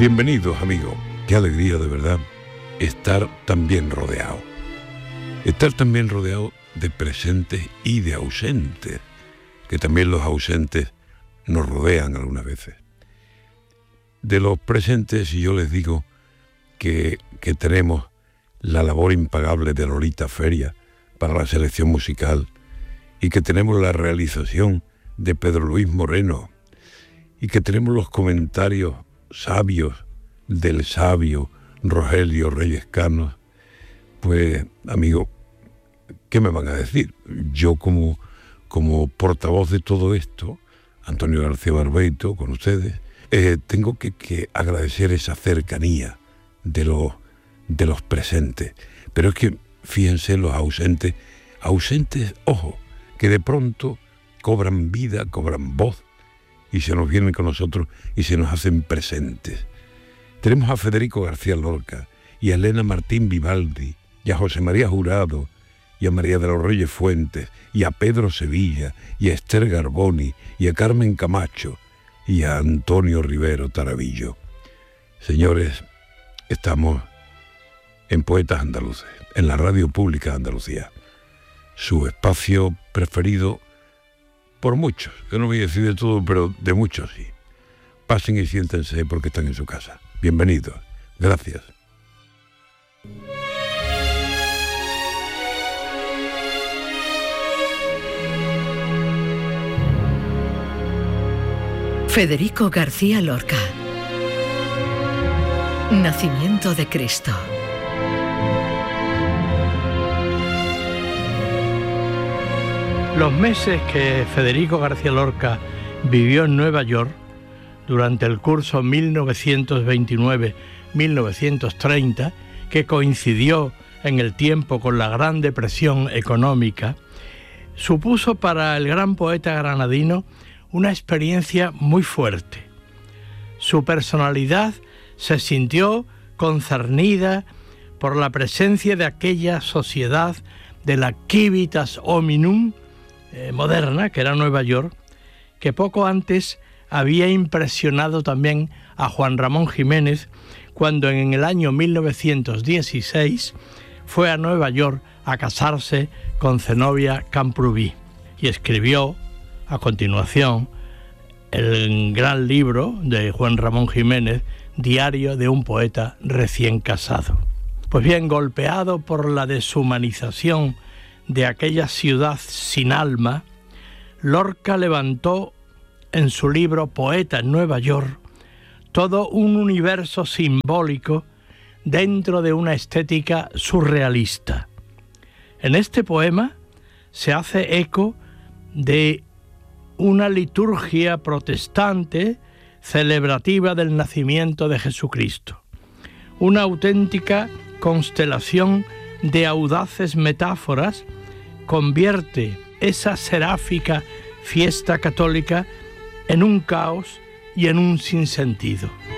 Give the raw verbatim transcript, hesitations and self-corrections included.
Bienvenidos, amigos. Qué alegría, de verdad, estar tan bien rodeado. Estar tan bien rodeado de presentes y de ausentes, que también los ausentes nos rodean algunas veces. De los presentes, si yo les digo que, que tenemos la labor impagable de Lolita Feria para la selección musical y que tenemos la realización de Pedro Luis Moreno y que tenemos los comentarios sabios del sabio Rogelio Reyes Canos, pues, amigo, ¿qué me van a decir? Yo como, como portavoz de todo esto, Antonio García Barbeito, con ustedes, eh, tengo que, que agradecer esa cercanía de los, de los presentes. Pero es que, fíjense, los ausentes, ausentes, ojo, que de pronto cobran vida, cobran voz, y se nos vienen con nosotros y se nos hacen presentes. Tenemos a Federico García Lorca, y a Elena Martín Vivaldi, y a José María Jurado, y a María de los Reyes Fuentes, y a Pedro Sevilla, y a Esther Garboni, y a Carmen Camacho, y a Antonio Rivero Tarabillo. Señores, estamos en Poetas Andaluces, en la Radio Pública de Andalucía, su espacio preferido por muchos. Yo no voy a decir de todo, pero de muchos sí. Pasen y siéntense porque están en su casa. Bienvenidos. Gracias. Federico García Lorca. Nacimiento de Cristo. Los meses que Federico García Lorca vivió en Nueva York, durante el curso mil novecientos veintinueve a mil novecientos treinta, que coincidió en el tiempo con la Gran Depresión económica, supuso para el gran poeta granadino una experiencia muy fuerte. Su personalidad se sintió concernida por la presencia de aquella sociedad de la civitas hominum eh, moderna, que era Nueva York, que poco antes había impresionado también a Juan Ramón Jiménez cuando en el año mil novecientos dieciséis fue a Nueva York a casarse con Zenobia Camprubí y escribió a continuación el gran libro de Juan Ramón Jiménez, Diario de un poeta recién casado. Pues bien, golpeado por la deshumanización de aquella ciudad sin alma, Lorca levantó en su libro Poeta en Nueva York todo un universo simbólico dentro de una estética surrealista. En este poema se hace eco de una liturgia protestante celebrativa del nacimiento de Jesucristo, una auténtica constelación de audaces metáforas convierte esa seráfica fiesta católica en un caos y en un sinsentido.